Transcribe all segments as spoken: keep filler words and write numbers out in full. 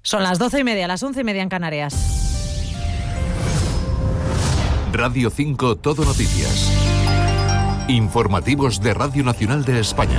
Son las doce y media, las once y media en Canarias. Radio cinco Todo Noticias. Informativos de Radio Nacional de España.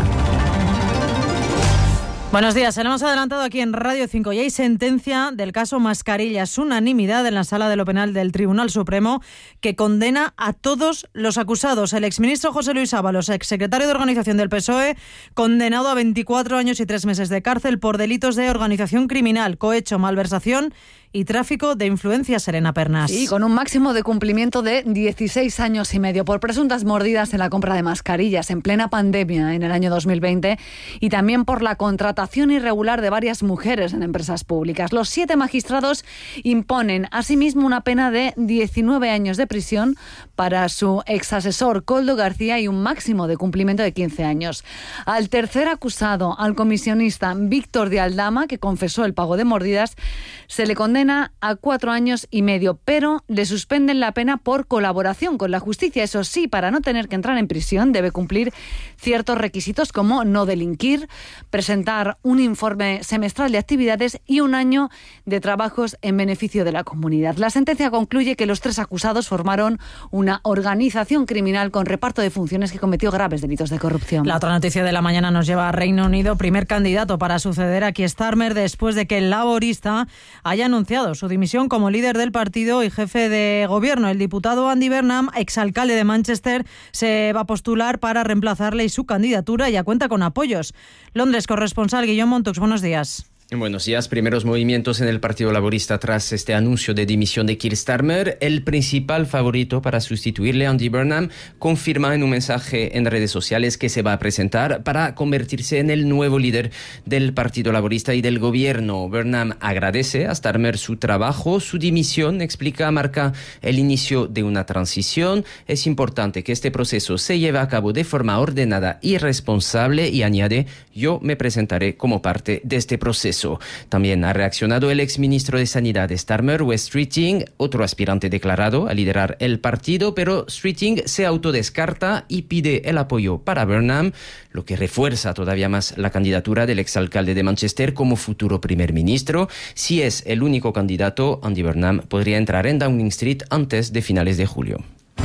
Buenos días, se lo hemos adelantado aquí en Radio cinco y hay sentencia del caso Mascarillas, unanimidad en la Sala de lo Penal del Tribunal Supremo que condena a todos los acusados. El exministro José Luis Ábalos, exsecretario de Organización del P S O E, condenado a veinticuatro años y tres meses de cárcel por delitos de organización criminal, cohecho, malversación y tráfico de influencias. Serena Pernas. Sí, con un máximo de cumplimiento de dieciséis años y medio por presuntas mordidas en la compra de mascarillas en plena pandemia en el año dos mil veinte y también por la contratación irregular de varias mujeres en empresas públicas. Los siete magistrados imponen asimismo una pena de diecinueve años de prisión para su exasesor Koldo García y un máximo de cumplimiento de quince años. Al tercer acusado, al comisionista Víctor de Aldama, que confesó el pago de mordidas, se le condena a cuatro años y medio, pero le suspenden la pena por colaboración con la justicia. Eso sí, para no tener que entrar en prisión debe cumplir ciertos requisitos como no delinquir, presentar un informe semestral de actividades y un año de trabajos en beneficio de la comunidad. La sentencia concluye que los tres acusados formaron una organización criminal con reparto de funciones que cometió graves delitos de corrupción. La otra noticia de la mañana nos lleva a Reino Unido, primer candidato para suceder a Keir Starmer después de que el laborista haya anunciado su dimisión como líder del partido y jefe de gobierno. El diputado Andy Burnham, exalcalde de Manchester, se va a postular para reemplazarle y su candidatura ya cuenta con apoyos. Londres, corresponsal Guillaume Montux, buenos días. Buenos días. Primeros movimientos en el Partido Laborista tras este anuncio de dimisión de Keir Starmer. El principal favorito para sustituirle, Andy Burnham, confirma en un mensaje en redes sociales que se va a presentar para convertirse en el nuevo líder del Partido Laborista y del gobierno. Burnham agradece a Starmer su trabajo. Su dimisión, explica, marca el inicio de una transición. Es importante que este proceso se lleve a cabo de forma ordenada y responsable y añade, yo me presentaré como parte de este proceso. También ha reaccionado el exministro de Sanidad Starmer, Wes Streeting, otro aspirante declarado a liderar el partido, pero Streeting se autodescarta y pide el apoyo para Burnham, lo que refuerza todavía más la candidatura del exalcalde de Manchester como futuro primer ministro. Si es el único candidato, Andy Burnham podría entrar en Downing Street antes de finales de julio.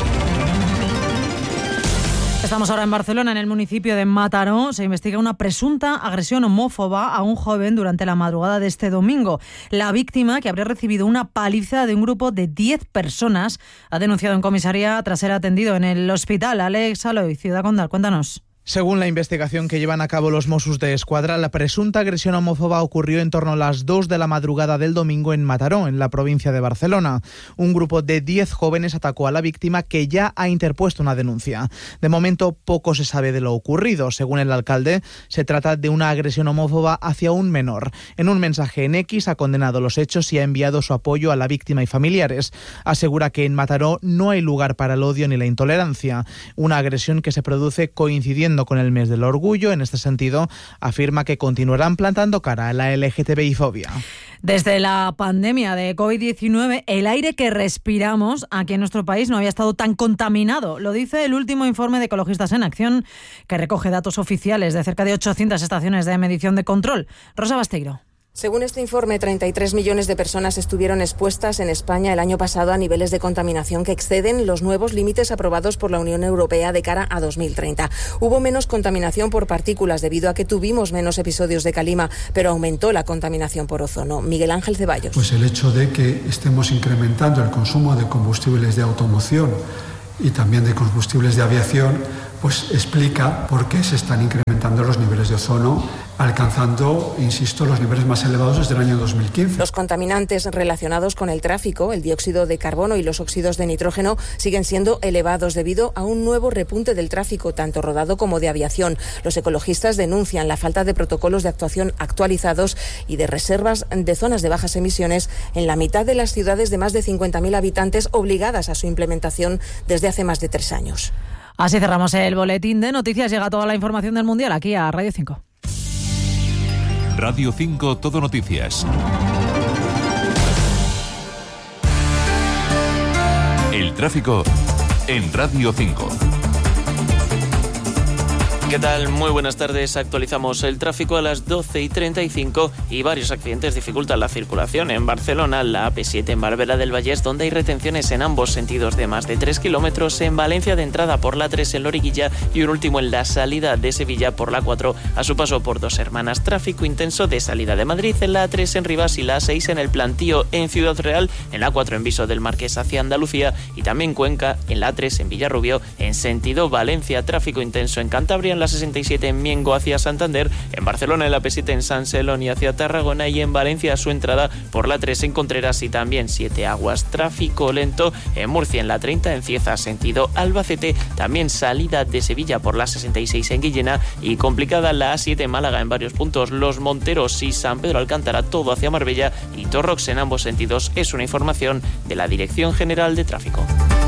Estamos ahora en Barcelona, en el municipio de Mataró. Se investiga una presunta agresión homófoba a un joven durante la madrugada de este domingo. La víctima, que habría recibido una paliza de un grupo de diez personas, ha denunciado en comisaría tras ser atendido en el hospital. Alex Aloy, Ciudad Condal, cuéntanos. Según la investigación que llevan a cabo los Mossos de Escuadra, la presunta agresión homófoba ocurrió en torno a las dos de la madrugada del domingo en Mataró, en la provincia de Barcelona. Un grupo de diez jóvenes atacó a la víctima, que ya ha interpuesto una denuncia. De momento, poco se sabe de lo ocurrido. Según el alcalde, se trata de una agresión homófoba hacia un menor. En un mensaje en X ha condenado los hechos y ha enviado su apoyo a la víctima y familiares. Asegura que en Mataró no hay lugar para el odio ni la intolerancia. Una agresión que se produce coincidiendo con el mes del orgullo. En este sentido, afirma que continuarán plantando cara a la L G T B I fobia. Desde la pandemia de covid diecinueve, el aire que respiramos aquí en nuestro país no había estado tan contaminado. Lo dice el último informe de Ecologistas en Acción, que recoge datos oficiales de cerca de ochocientas estaciones de medición de control. Rosa Basteiro. Según este informe, treinta y tres millones de personas estuvieron expuestas en España el año pasado a niveles de contaminación que exceden los nuevos límites aprobados por la Unión Europea de cara a dos mil treinta. Hubo menos contaminación por partículas debido a que tuvimos menos episodios de calima, pero aumentó la contaminación por ozono. Miguel Ángel Ceballos. Pues el hecho de que estemos incrementando el consumo de combustibles de automoción y también de combustibles de aviación, pues explica por qué se están incrementando los niveles de ozono, alcanzando, insisto, los niveles más elevados desde el año dos mil quince. Los contaminantes relacionados con el tráfico, el dióxido de carbono y los óxidos de nitrógeno, siguen siendo elevados debido a un nuevo repunte del tráfico, tanto rodado como de aviación. Los ecologistas denuncian la falta de protocolos de actuación actualizados y de reservas de zonas de bajas emisiones en la mitad de las ciudades de más de cincuenta mil habitantes, obligadas a su implementación desde hace más de tres años. Así cerramos el boletín de noticias. Llega toda la información del Mundial aquí a Radio cinco. Radio cinco Todo Noticias. El tráfico en Radio cinco. ¿Qué tal? Muy buenas tardes. Actualizamos el tráfico a las doce y treinta y cinco y varios accidentes dificultan la circulación. En Barcelona, la A P siete en Barberà del Vallès, donde hay retenciones en ambos sentidos de más de tres kilómetros. En Valencia, de entrada por la tres en Loriguilla, y un último en la salida de Sevilla por la cuatro a su paso por Dos Hermanas. Tráfico intenso de salida de Madrid en la A tres en Rivas y la A seis en el Plantío en Ciudad Real, en la A cuatro en Viso del Marqués hacia Andalucía y también Cuenca en la A tres en Villarrubio en sentido Valencia. Tráfico intenso en Cantabria en la sesenta y siete en Miengo hacia Santander, en Barcelona en la A P siete en San Celoni hacia Tarragona y en Valencia a su entrada por la tres en Contreras y también Siete Aguas. Tráfico lento en Murcia en la treinta en Cieza sentido Albacete, también salida de Sevilla por la sesenta y seis en Guillena y complicada la A siete en Málaga en varios puntos. Los Monteros y San Pedro Alcántara todo hacia Marbella y Torrox en ambos sentidos. Es una información de la Dirección General de Tráfico.